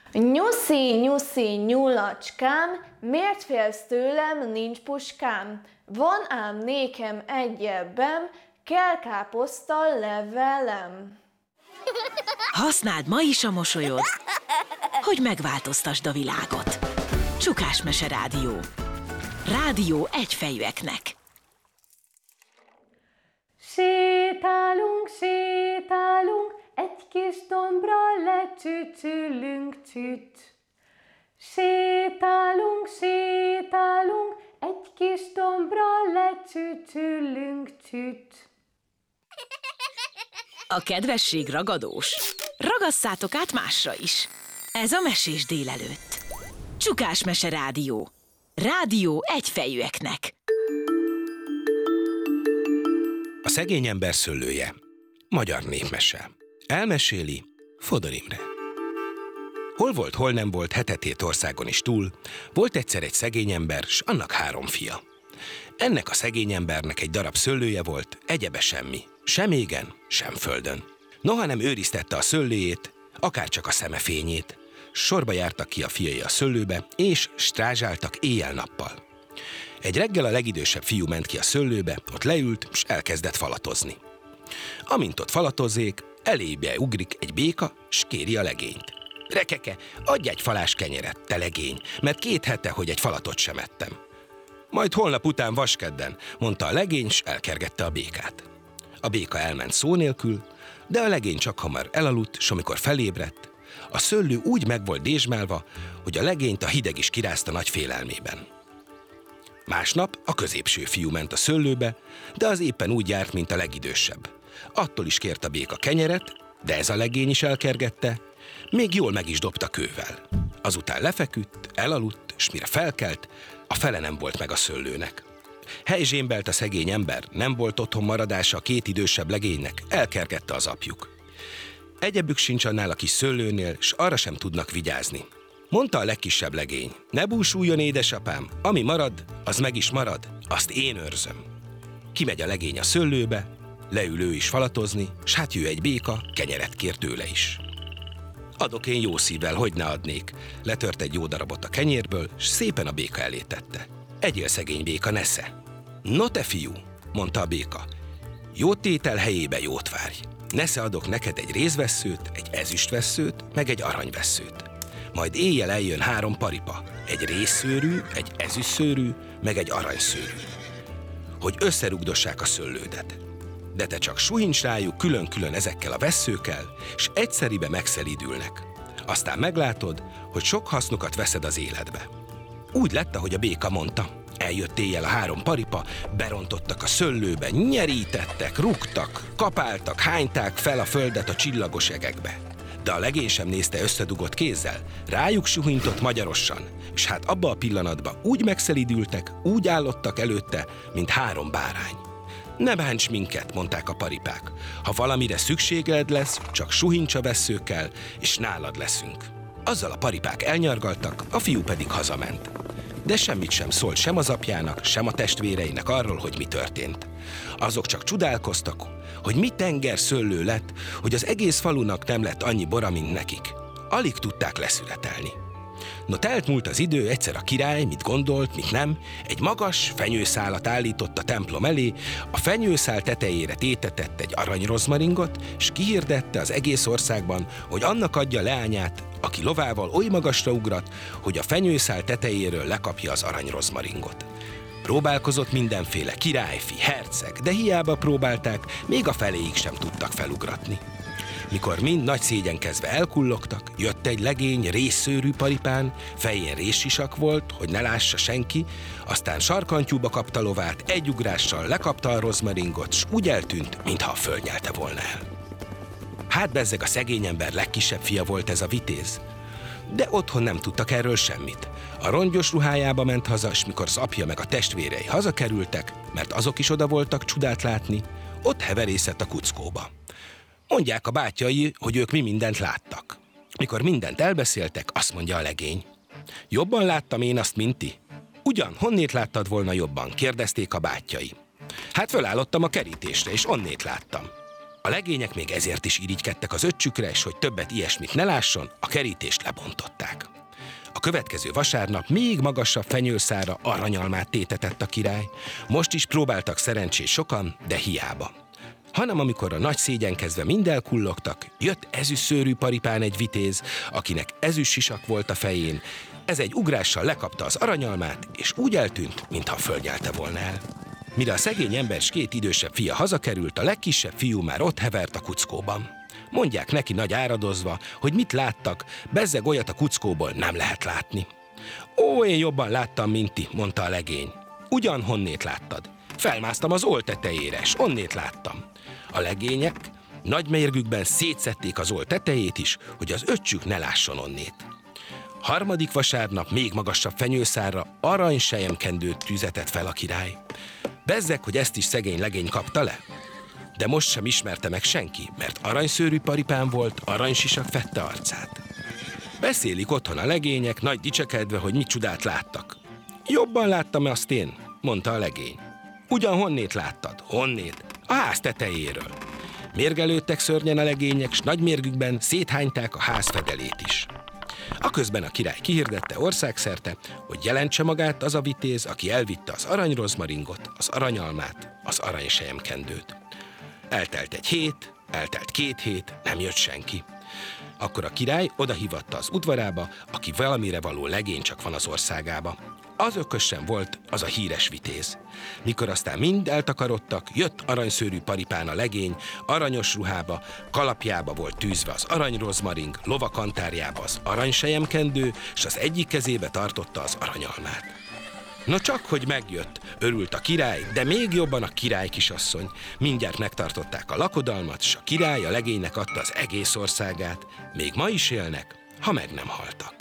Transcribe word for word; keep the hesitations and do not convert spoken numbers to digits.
Nyuszi, nyuszi, nyulacskám, miért félsz tőlem, nincs puskám? Van ám nékem egy ebbem, kell káposzta levelem. Használd ma is a mosolyod, hogy megváltoztasd a világot. Csukás Mese Rádió. Rádió egyfejűeknek. Sétálunk, sétálunk, egy kis dombra lecsücsülünk, csücs. Sétálunk, sétálunk, egy kis dombra lecsücsülünk, csücs. A kedvesség ragadós. Ragasszátok át másra is. Ez a Mesés délelőtt. Csukás Mese Rádió. Rádió egyfejűeknek. A szegény ember szőlője. Magyar népmese. Elmeséli Fodor Imre. Hol volt, hol nem volt, hetetét országon is túl, volt egyszer egy szegény ember, s annak három fia. Ennek a szegény embernek egy darab szőlője volt, egyebe semmi, sem égen, sem földön. Noha nem őriztette a szőlőjét, akárcsak a szeme fényét, sorba jártak ki a fiai a szőlőbe, és strázsáltak éjjel-nappal. Egy reggel a legidősebb fiú ment ki a szőlőbe, ott leült, s elkezdett falatozni. Amint ott falatozzék, elébe ugrik egy béka, s kéri a legényt. Rekeke, adj egy falás kenyeret, te legény, mert két hete, hogy egy falatot sem ettem. Majd holnap után vaskedden, mondta a legény, s elkergette a békát. A béka elment szó nélkül, de a legény csak hamar elaludt, s amikor felébredt, a szőlő úgy meg volt dézsmálva, hogy a legényt a hideg is kirázta nagy félelmében. Másnap a középső fiú ment a szőlőbe, de az éppen úgy járt, mint a legidősebb. Attól is kért a béka kenyeret, de ez a legény is elkergette, még jól meg is dobta kővel. Azután lefeküdt, elaludt, s mire felkelt, a fele nem volt meg a szőlőnek. Helyzsémbelt a szegény ember, nem volt otthon maradása a két idősebb legénynek, elkergette az apjuk. Egyebük sincs annál a kis szőlőnél, s arra sem tudnak vigyázni. Mondta a legkisebb legény, ne búsuljon, édesapám, ami marad, az meg is marad, azt én őrzöm. Kimegy a legény a szőlőbe, leül ő is falatozni, s hát jő egy béka, kenyeret kér tőle is. Adok én jó szívvel, hogy ne adnék. Letört egy jó darabot a kenyérből, s szépen a béka elé tette. Egyél, szegény béka, nesze. No te fiú, mondta a béka, jó tétel helyébe jót várj. Nesze adok neked egy rézvesszőt, egy ezüstvesszőt, meg egy aranyvesszőt. Majd éjjel eljön három paripa, egy rézszőrű, egy ezüstszőrű, meg egy aranyszőrű, hogy összerugdossák a szőlődet. De te csak suhincs rájuk külön-külön ezekkel a vesszőkkel, s egyszeribe megszelídülnek. Aztán meglátod, hogy sok hasznukat veszed az életbe. Úgy lett, ahogy a béka mondta. Eljött éjjel a három paripa, berontottak a szőlőbe, nyerítettek, rúgtak, kapáltak, hányták fel a földet a csillagos egekbe. De a legény sem nézte összedugott kézzel, rájuk suhintott magyarosan, és hát abba a pillanatban úgy megszelídültek, úgy állottak előtte, mint három bárány. Ne bánts minket, mondták a paripák. Ha valamire szükséged lesz, csak suhincs a vesszőkkel, és nálad leszünk. Azzal a paripák elnyargaltak, a fiú pedig hazament. De semmit sem szólt sem az apjának, sem a testvéreinek arról, hogy mi történt. Azok csak csodálkoztak, hogy mi tenger szőlő lett, hogy az egész falunak nem lett annyi bora, mint nekik. Alig tudták leszületelni. No, telt múlt az idő, egyszer a király, mit gondolt, mit nem, egy magas fenyőszálat állított a templom elé, a fenyőszál tetejére tétetett egy aranyrozmaringot, s kihirdette az egész országban, hogy annak adja leányát, aki lovával oly magasra ugrat, hogy a fenyőszál tetejéről lekapja az aranyrozmaringot. Próbálkozott mindenféle királyfi, herceg, de hiába próbálták, még a feléig sem tudtak felugratni. Mikor mind nagy szégyenkezve elkullogtak, jött egy legény rézszőrű paripán, fején rézsisak volt, hogy ne lássa senki, aztán sarkantyúba kapta lovát, egy ugrással lekapta a rozmaringot, s úgy eltűnt, mintha a föld nyelte volna el. Hát bezzeg a szegény ember legkisebb fia volt ez a vitéz. De otthon nem tudtak erről semmit. A rongyos ruhájába ment haza, s mikor az apja meg a testvérei hazakerültek, mert azok is oda voltak csodát látni, ott heverészett a kuckóba. Mondják a bátyai, hogy ők mi mindent láttak. Mikor mindent elbeszéltek, azt mondja a legény. Jobban láttam én azt, mint ti? Ugyan, honnét láttad volna jobban? Kérdezték a bátyai. Hát fölállottam a kerítésre, és onnét láttam. A legények még ezért is irigykedtek az öccsükre, és hogy többet ilyesmit ne lásson, a kerítést lebontották. A következő vasárnap még magasabb fenyőszárra aranyalmát tétetett a király. Most is próbáltak szerencsés sokan, de hiába. Hanem amikor a nagy szégyenkezve mind elkullogtak, jött ezüstszőrű paripán egy vitéz, akinek ezüst sisak volt a fején. Ez egy ugrással lekapta az aranyalmát, és úgy eltűnt, mintha földnyelte volna el. Mire a szegény ember s két idősebb fia hazakerült, a legkisebb fiú már ott hevert a kuckóban. Mondják neki nagy áradozva, hogy mit láttak, bezzeg olyat a kuckóból nem lehet látni. Ó, én jobban láttam, mint ti, mondta a legény. Ugyan honnét láttad? Felmásztam az oll tetejére, s onnét láttam. A legények nagy mérgükben szétszették az oll tetejét is, hogy az öccsük ne lásson onnét. Harmadik vasárnap még magasabb fenyőszárra aranyselyemkendőt tűzetett fel a király. Bezzeg, hogy ezt is szegény legény kapta le. De most sem ismerte meg senki, mert aranyszőrű paripán volt, aranysisak fette arcát. Beszélik otthon a legények, nagy dicsekedve, hogy mit csodát láttak. Jobban láttam azt én, mondta a legény. Ugyan honnét láttad? Honnét? A ház tetejéről. Mérgelődtek szörnyen a legények, s nagy mérgükben széthányták a ház fedelét is. Aközben a király kihirdette országszerte, hogy jelentse magát az a vitéz, aki elvitte az aranyrozmaringot, az aranyalmát, az aranyselyemkendőt. Eltelt egy hét, eltelt két hét, nem jött senki. Akkor a király odahívatta az udvarába, aki valamire való legény csak van az országába. Az ökösen volt az a híres vitéz. Mikor aztán mind eltakarodtak, jött aranyszőrű paripán a legény, aranyos ruhába, kalapjába volt tűzve az aranyrozmaring, lovakantárjába az aranyselyemkendő, s az egyik kezébe tartotta az aranyalmát. No csak, hogy megjött, örült a király, de még jobban a király kisasszony. Mindjárt megtartották a lakodalmat, s a király a legénynek adta az egész országát. Még ma is élnek, ha meg nem haltak.